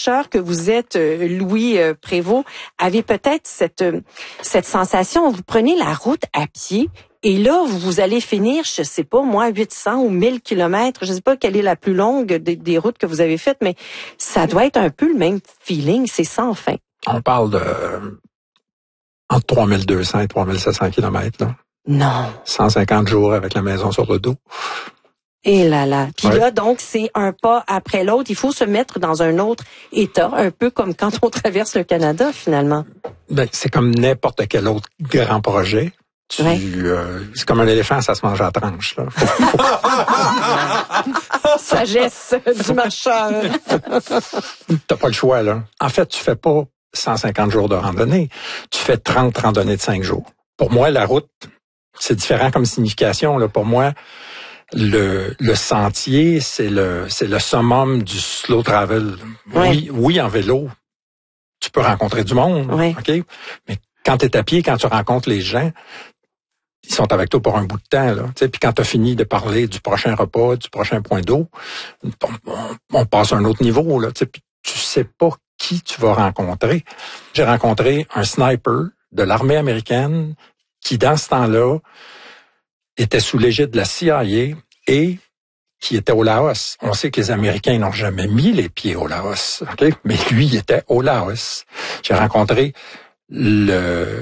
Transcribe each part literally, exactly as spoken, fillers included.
marcheur que vous êtes, euh, Louis euh, Prévost, avez peut-être cette euh, cette sensation. Vous prenez la route à pied. Et là, vous allez finir, je sais pas, moi, huit cents ou mille kilomètres. Je sais pas quelle est la plus longue des, des routes que vous avez faites, mais ça doit être un peu le même feeling. C'est sans fin. On parle de entre trois mille deux cents et trois mille sept cents kilomètres, là. Non. cent cinquante jours avec la maison sur le dos. Et là là. Puis ouais. là, donc, c'est un pas après l'autre. Il faut se mettre dans un autre état, un peu comme quand on traverse le Canada, finalement. Ben, c'est comme n'importe quel autre grand projet. Tu, ouais. euh, c'est comme un éléphant, ça se mange à la tranche, là. Sagesse du marcheur. T'as pas le choix, là. En fait, tu fais pas cent cinquante jours de randonnée. Tu fais trente randonnées de cinq jours. Pour moi, la route, c'est différent comme signification, là. Pour moi, le, le sentier, c'est le, c'est le summum du slow travel. Ouais. Oui, oui, en vélo, tu peux rencontrer du monde, ouais. OK? Mais quand tu es à pied, quand tu rencontres les gens, ils sont avec toi pour un bout de temps, là. Tu sais, puis quand tu as fini de parler du prochain repas, du prochain point d'eau, on, on, on passe à un autre niveau, là. Tu sais, puis tu sais pas qui tu vas rencontrer. J'ai rencontré un sniper de l'armée américaine qui, dans ce temps-là, était sous l'égide de la C I A et qui était au Laos. On sait que les Américains n'ont jamais mis les pieds au Laos, OK? Mais lui, il était au Laos. J'ai rencontré le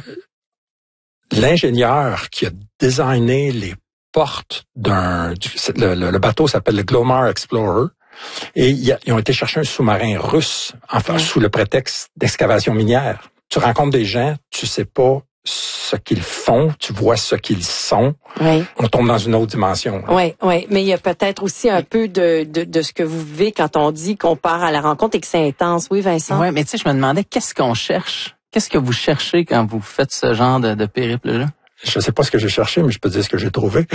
l'ingénieur qui a designé les portes d'un... Le, le, le bateau s'appelle le Glomar Explorer. Et il a, ils ont été chercher un sous-marin russe, enfin, ouais. sous le prétexte d'excavation minière. Tu rencontres des gens, tu sais pas ce qu'ils font, tu vois ce qu'ils sont. Oui. On tombe dans une autre dimension. Oui, oui, mais il y a peut-être aussi un peu de, de, de ce que vous vivez quand on dit qu'on part à la rencontre et que c'est intense. Oui, Vincent? Oui, mais tu sais, je me demandais, qu'est-ce qu'on cherche? Qu'est-ce que vous cherchez quand vous faites ce genre de, de périple-là? Je sais pas ce que j'ai cherché, mais je peux dire ce que j'ai trouvé.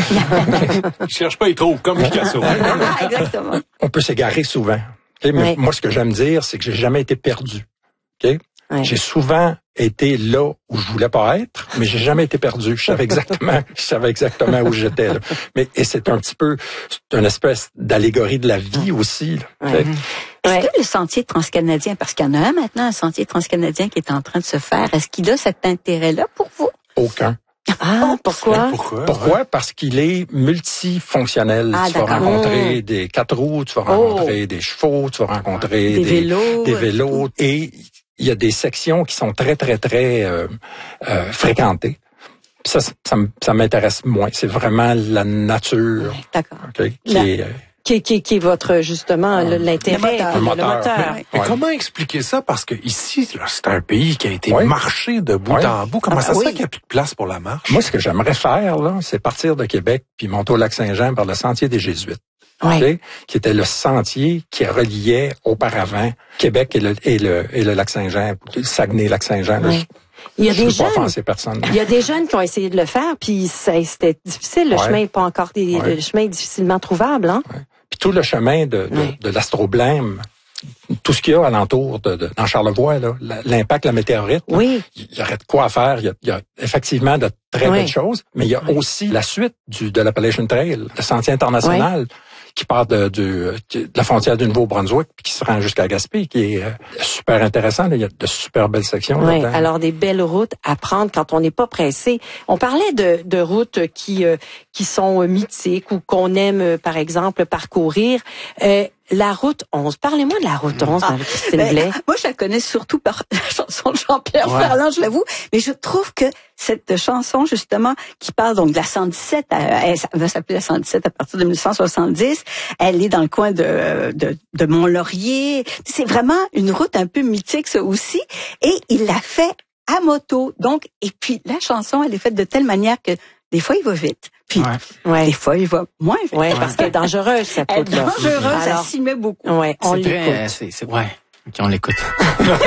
Je cherche pas, il trouve, comme Picasso. Exactement. On peut s'égarer souvent. Okay? Mais oui. Moi, ce que j'aime dire, c'est que j'ai jamais été perdu. Okay? Oui. J'ai souvent été là où je voulais pas être, mais j'ai jamais été perdu. Je savais exactement, je savais exactement où j'étais. Là. Mais et c'est un petit peu, c'est une espèce d'allégorie de la vie aussi. Là. Oui. Fait, Est-ce ouais. que le sentier transcanadien, parce qu'il y en a un maintenant, un sentier transcanadien qui est en train de se faire, est-ce qu'il a cet intérêt-là pour vous? Aucun. Ah, pourquoi? Pourquoi? Pourquoi? Parce qu'il est multifonctionnel. Ah, tu vas rencontrer mmh. des quatre roues, tu vas rencontrer oh. des chevaux, tu vas rencontrer des, des vélos, des vélos. Et il y a des sections qui sont très, très, très euh, euh, fréquentées. Ça, ça, ça m'intéresse moins. C'est vraiment la nature. Oui, d'accord. Okay, qui la... est... Qui, qui, qui est votre, justement, euh, l'intérêt, le moteur. Le moteur. Mais, mais ouais. comment expliquer ça? Parce que ici, c'est un pays qui a été ouais. marché de bout ouais. en bout. Comment ah, ça se oui. fait qu'il n'y a plus de place pour la marche? Moi, ce que j'aimerais faire, là, c'est partir de Québec puis monter au Lac-Saint-Jean par le sentier des Jésuites. Ouais. Okay? Qui était le sentier qui reliait auparavant Québec et le, et le, et le Lac-Saint-Jean, le Saguenay-Lac-Saint-Jean. Ouais. Il y a je des jeunes, personne. Il y a des jeunes qui ont essayé de le faire, puis c'était difficile. Le ouais. chemin n'est pas encore des, ouais. le chemin est difficilement trouvable, hein. Ouais. Puis tout le chemin de, de, ouais. de l'astroblème, tout ce qu'il y a alentour de, de dans Charlevoix, là, l'impact, la météorite, oui. là, il y aurait de quoi à faire. Il y a, il y a effectivement de très oui. belles choses, mais il y a oui. aussi la suite du de l'Appalachian Trail, le sentier international. Oui. qui part de, de, de la frontière du Nouveau-Brunswick puis qui se rend jusqu'à Gaspé, qui est euh, super intéressant. Là. Il y a de super belles sections. Oui, alors des belles routes à prendre quand on n'est pas pressé. On parlait de, de routes qui euh, qui sont mythiques ou qu'on aime, euh, par exemple, parcourir. Euh, La route onze. Parlez-moi de la route onze, ah, Marie-Christine ben, Blais. Moi, je la connais surtout par la chanson de Jean-Pierre ouais. Ferland, je l'avoue. Mais je trouve que cette chanson, justement, qui parle donc de la cent dix-sept, elle, elle va s'appeler la cent dix-sept à partir de mille neuf cent soixante-dix. Elle est dans le coin de, de, de Mont-Laurier. C'est vraiment une route un peu mythique, ça aussi. Et il l'a fait à moto. Donc, et puis, la chanson, elle est faite de telle manière que des fois, il va vite. Puis, ouais. Ouais. des fois, il va moins vite. Oui, parce qu'elle est dangereuse, cette route-là. Elle est dangereuse, alors, elle s'y met beaucoup. Ouais, on c'est l'écoute. Très, c'est, c'est, ouais, OK, on l'écoute.